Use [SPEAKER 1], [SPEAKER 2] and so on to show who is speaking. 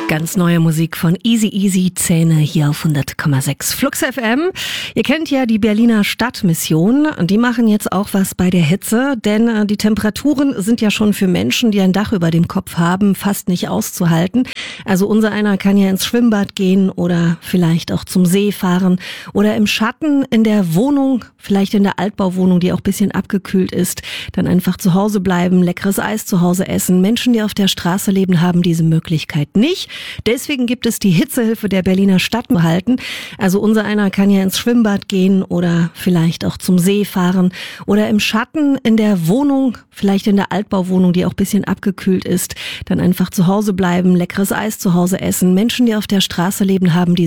[SPEAKER 1] Ganz neue Musik von Easy Easy Zähne hier auf 100,6 Flux FM. Ihr kennt ja die Berliner Stadtmission. Die machen jetzt auch was bei der Hitze, denn die Temperaturen sind ja schon für Menschen, die ein Dach über dem Kopf haben, fast nicht auszuhalten. Also unser einer kann ja ins Schwimmbad gehen oder vielleicht auch zum See fahren oder im Schatten in der Wohnung, vielleicht in der Altbauwohnung, die auch ein bisschen abgekühlt ist, dann einfach zu Hause bleiben, leckeres Eis zu Hause essen. Menschen, die auf der Straße leben, haben diese Möglichkeit nicht. Deswegen gibt es die Hitzehilfe der Berliner Stadt behalten. Also unser einer kann ja ins Schwimmbad gehen oder vielleicht auch zum See fahren oder im Schatten in der Wohnung, vielleicht in der Altbauwohnung, die auch ein bisschen abgekühlt ist, dann einfach zu Hause bleiben, leckeres Eis zu Hause essen. Menschen, die auf der Straße leben, haben die